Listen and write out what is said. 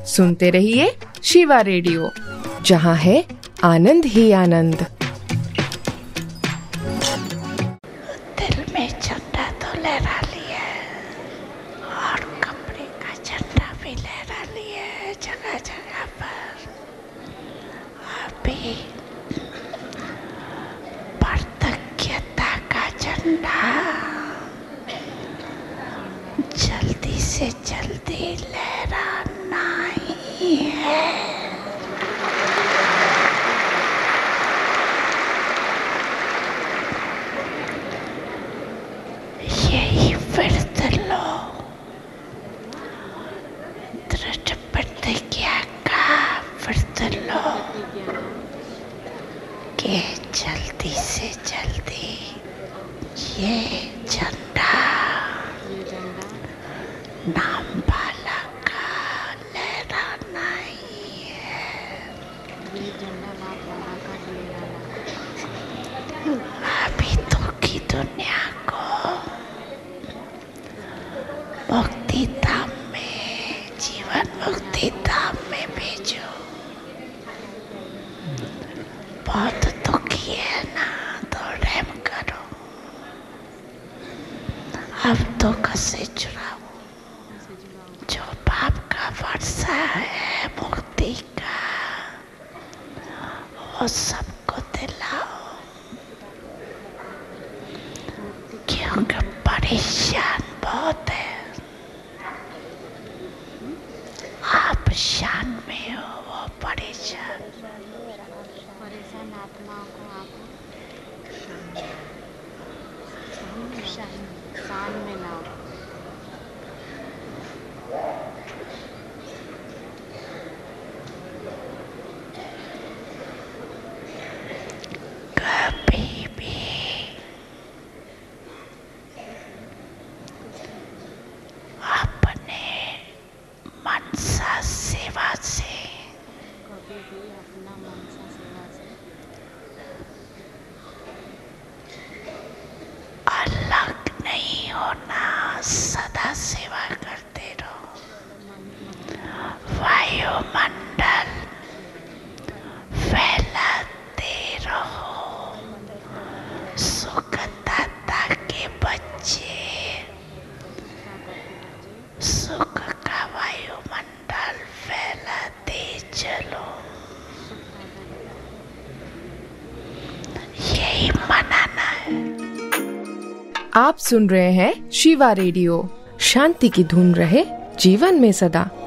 सुनते रहिए शिवा रेडियो, जहाँ है आनंद ही आनंद। दिल में झंडा तो लहरा लिया और कपड़े का झंडा भी लहरा लिया जगह जगह पर। अभी कृतज्ञता का झंडा जल्दी से जल्दी लहराना ही है। यही व्रत लो, दृढ़ प्रतिज्ञा का व्रत लो कि जल्दी से जल्दी ये झंडा नाम वाला का लहराना ही है। अभी तो की दुनिया को मुक्ति धाम में, जीवन मुक्ति धाम में भेजो। बहुत दुखी है ना, तो रहम करो। अब तो कसे चुराओ, जो पाप का वर्षा है मुक्ति का, वो सबको दिलाओ, क्योंकि परेशान बहुत है। आप शान में हो, वो परेशान आत्माओं को आप शान में लाओ। कभी भी अपने मनसा सेवा से अलग नहीं होना, सदा सेवा करते रहो। वायुमंडल फैलाते रहो, सुखदाता के बच्चे, सुख का वायुमंडल फैलाते चलो। यही मनाना है। आप सुन रहे हैं शिवा रेडियो। शांति की धुन रहे जीवन में सदा।